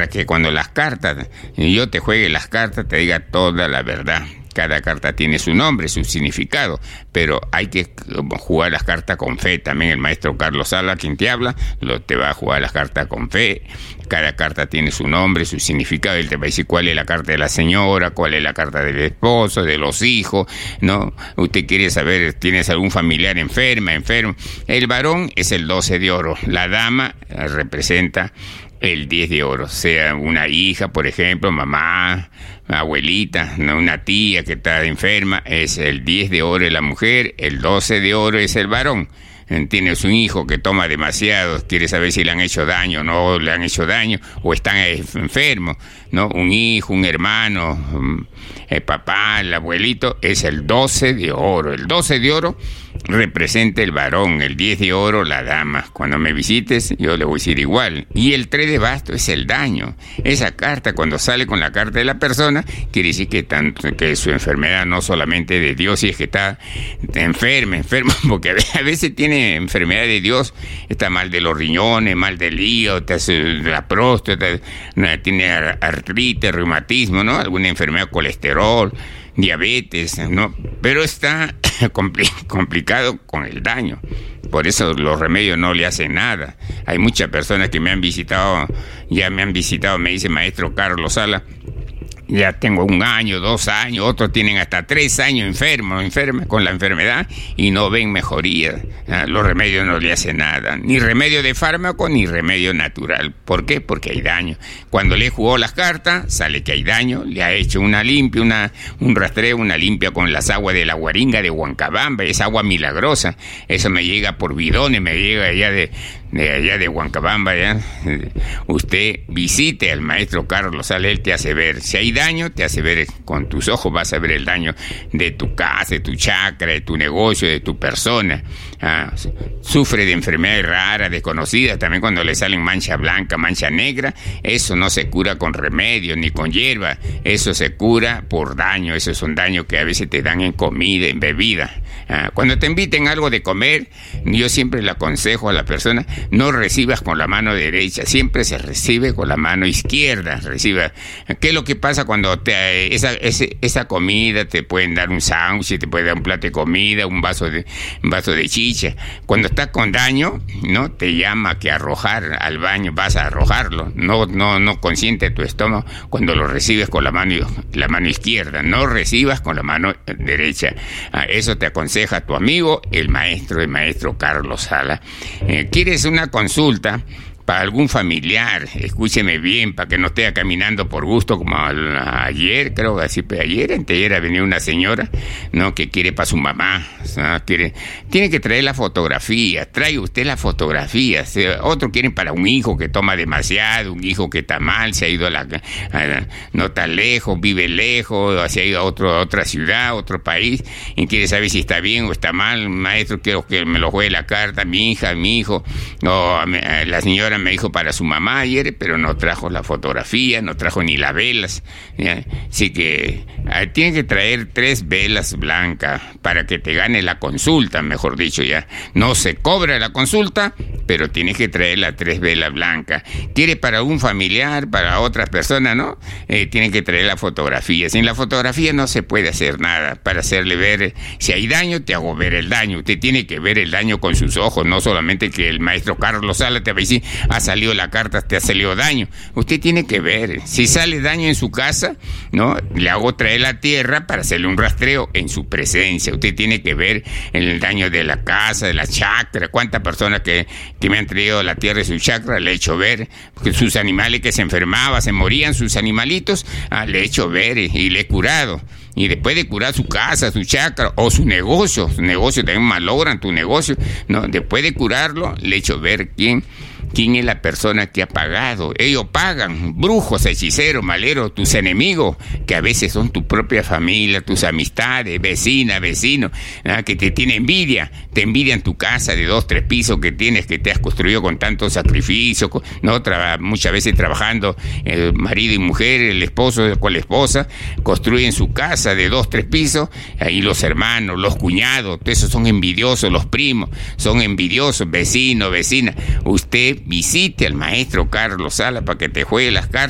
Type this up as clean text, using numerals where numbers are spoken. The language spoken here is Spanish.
que cuando las cartas, yo te juegue las cartas, te diga toda la verdad. Cada carta tiene su nombre, su significado, pero hay que jugar las cartas con fe. También el maestro Carlos Sala, quien te habla, te va a jugar las cartas con fe. Cada carta tiene su nombre, su significado. Él te va a decir cuál es la carta de la señora, cuál es la carta del esposo, de los hijos, ¿no? Usted quiere saber, ¿tienes algún familiar enfermo? El varón es el 12 de oro. La dama representa el 10 de oro, sea una hija, por ejemplo, mamá, abuelita, ¿no? Una tía que está enferma, es el 10 de oro es la mujer, el 12 de oro es el varón. Tienes un hijo que toma demasiado, quiere saber si le han hecho daño o no le han hecho daño, o están enfermos, ¿no? Un hijo, un hermano, el papá, el abuelito, es el 12 de oro. El 12 de oro representa el varón, el 10 de oro la dama. Cuando me visites, yo le voy a decir igual. Y el 3 de bastos es el daño. Esa carta, cuando sale con la carta de la persona, quiere decir que su enfermedad no solamente de Dios, si es que está enfermo, porque a veces tiene enfermedad de Dios, está mal de los riñones, mal del hígado, la próstata, tiene artritis, reumatismo, ¿no? Alguna enfermedad, colesterol, diabetes, ¿no? Pero está complicado con el daño. Por eso los remedios no le hacen nada. Hay muchas personas que me han visitado, me dice maestro Carlos Sala, ya tengo 1 año, 2 años, otros tienen hasta 3 años enfermos con la enfermedad y no ven mejoría. Los remedios no le hacen nada, ni remedio de fármaco ni remedio natural. ¿Por qué? Porque hay daño. Cuando le jugó las cartas, sale que hay daño, le ha hecho una limpia, un rastreo, una limpia con las aguas de la Guaringa de Huancabamba, es agua milagrosa. Eso me llega por bidones, me llega allá de Huancabamba, ¿ya? Usted visite al maestro Carlos Sala, él te hace ver. Si hay daño, te hace ver con tus ojos, vas a ver el daño de tu casa, de tu chakra, de tu negocio, de tu persona. Sufre de enfermedades raras, desconocidas, también cuando le salen mancha blanca, mancha negra, eso no se cura con remedios ni con hierba, eso se cura por daño. Esos son daños que a veces te dan en comida, en bebida. Cuando te inviten algo de comer, yo siempre le aconsejo a la persona, no recibas con la mano derecha, siempre se recibe con la mano izquierda. ¿Qué es lo que pasa cuando esa comida te pueden dar un sándwich, te pueden dar un plato de comida, un vaso de chicha? Cuando estás con daño, no te llama que arrojar al baño, vas a arrojarlo. No consiente tu estómago cuando lo recibes con la mano izquierda, no recibas con la mano derecha. Eso te aconseja tu amigo, el maestro Carlos Sala. ¿Quieres una consulta para algún familiar? Escúcheme bien, para que no esté caminando por gusto como ayer, creo que así, anteayer venía una señora, ¿no? Que quiere para su mamá, ¿no? Tiene que traer la fotografía, trae usted la fotografía. Otro quiere para un hijo que toma demasiado, un hijo que está mal, se ha ido no está lejos, vive lejos, se ha ido a otra ciudad, otro país, y quiere saber si está bien o está mal. Maestro, quiero que me lo juegue la carta, mi hija, mi hijo, o la señora me dijo para su mamá ayer, pero no trajo la fotografía, no trajo ni las velas, ¿ya? Así que tiene que traer 3 velas blancas para que te gane la consulta, mejor dicho, ya. No se cobra la consulta, pero tienes que traer las 3 velas blancas. Quiere para un familiar, para otras personas, ¿no? Tiene que traer la fotografía. Sin la fotografía no se puede hacer nada. Para hacerle ver si hay daño, te hago ver el daño. Usted tiene que ver el daño con sus ojos, no solamente que el maestro Carlos Sala te va a decir, ha salido la carta, te ha salido daño. Usted tiene que ver. Si sale daño en su casa, ¿no? Le hago traer la tierra para hacerle un rastreo en su presencia. Usted tiene que ver el daño de la casa, de la chakra. ¿Cuántas personas que me han traído la tierra de su chakra le he hecho ver? Porque sus animales que se enfermaban, se morían, sus animalitos, le he hecho ver y le he curado. Y después de curar su casa, su chakra o su negocio también malogran tu negocio, ¿no? Después de curarlo, le he hecho ver quién es la persona que ha pagado. Ellos pagan, brujos, hechiceros, maleros, tus enemigos, que a veces son tu propia familia, tus amistades, vecinos, que te tienen envidia, te envidian tu casa de 2, 3 pisos que tienes, que te has construido con tanto sacrificio, ¿no? Muchas veces trabajando el marido y mujer, el esposo con la esposa, construyen su casa de 2, 3 pisos, ahí los hermanos, los cuñados, esos son envidiosos, los primos, son envidiosos, vecino, vecina. Usted visite al maestro Carlos Sala para que te juegue las cartas.